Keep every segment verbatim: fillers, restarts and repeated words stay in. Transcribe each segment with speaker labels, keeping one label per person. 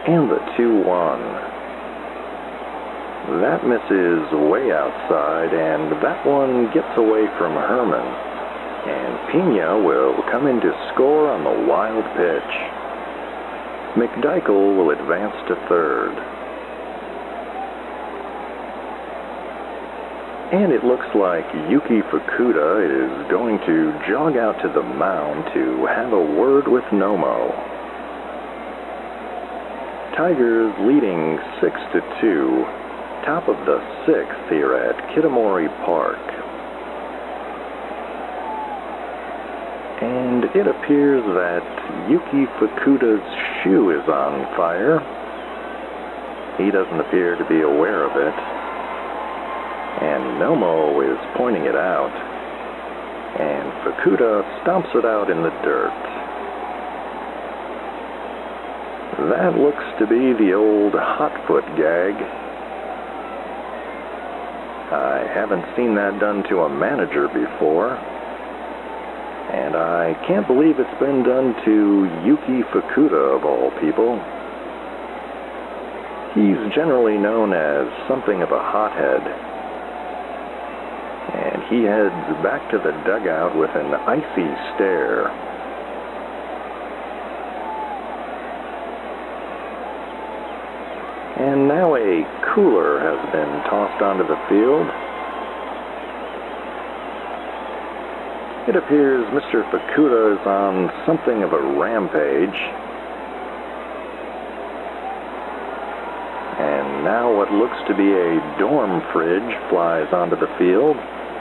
Speaker 1: And the two one. That misses way outside, and that one gets away from Herman. And Pena will come in to score on the wild pitch. McDykel will advance to third. And it looks like Yuki Fukuda is going to jog out to the mound to have a word with Nomo. Tigers leading six to two, top of the sixth here at Kitamori Park. And it appears that Yuki Fukuda's shoe is on fire. He doesn't appear to be aware of it. And Nomo is pointing it out. And Fukuda stomps it out in the dirt. That looks to be the old hot foot gag. I haven't seen that done to a manager before. And I can't believe it's been done to Yuki Fukuda, of all people. He's generally known as something of a hothead. And he heads back to the dugout with an icy stare. And now a cooler has been tossed onto the field. It appears Mister Fukuda is on something of a rampage. And now what looks to be a dorm fridge flies onto the field.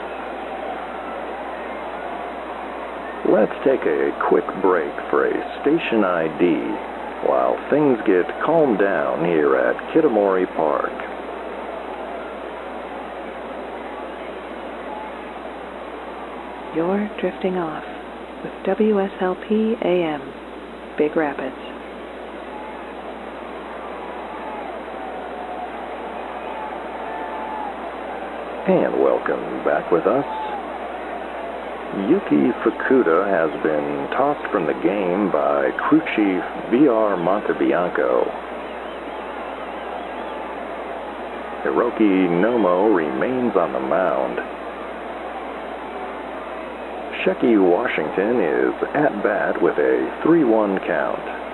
Speaker 1: Let's take a quick break for a station I D while things get calmed down here at Kitamori Park.
Speaker 2: You're drifting off with W S L P A M, Big Rapids.
Speaker 1: And welcome back with us. Yuki Fukuda has been tossed from the game by crew chief V R Montebianco. Hiroki Nomo remains on the mound. Shecky Washington is at bat with a three one count.